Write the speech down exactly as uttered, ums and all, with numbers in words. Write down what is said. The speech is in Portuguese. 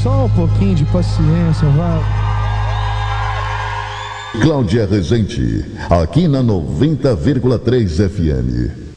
Só um pouquinho de paciência, vai. Cláudia Regente, aqui na noventa vírgula três F M.